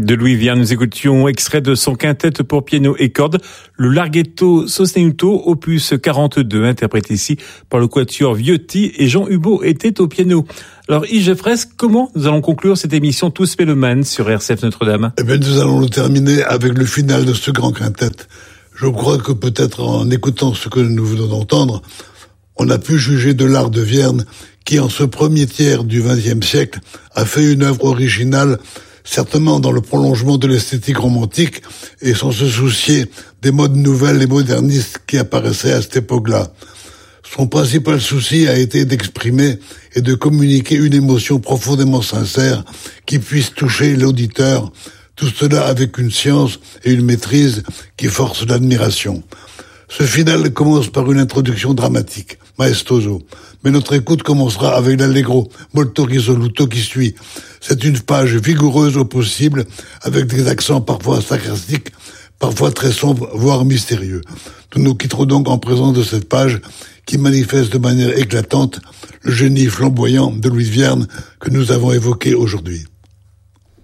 De Louis Vierne, nous écoutions extrait de son quintet pour piano et cordes, le Larghetto Sostenuto, opus 42, interprété ici par le quatuor Viotti, et Jean Hubaut était au piano. Alors Yves Geffres, comment nous allons conclure cette émission Tous Mélomanes sur RCF Notre-Dame ? Eh bien, nous allons le terminer avec le final de ce grand quintet. Je crois que peut-être en écoutant ce que nous venons d'entendre, on a pu juger de l'art de Vierne, qui en ce premier tiers du XXe siècle a fait une œuvre originale, certainement dans le prolongement de l'esthétique romantique et sans se soucier des modes nouvelles et modernistes qui apparaissaient à cette époque-là. Son principal souci a été d'exprimer et de communiquer une émotion profondément sincère qui puisse toucher l'auditeur, tout cela avec une science et une maîtrise qui forcent l'admiration. Ce final commence par une introduction dramatique, maestoso, mais notre écoute commencera avec l'allegro molto risoluto qui suit. C'est une page vigoureuse au possible, avec des accents parfois sarcastiques, parfois très sombres, voire mystérieux. Nous nous quitterons donc en présence de cette page qui manifeste de manière éclatante le génie flamboyant de Louis Vierne que nous avons évoqué aujourd'hui.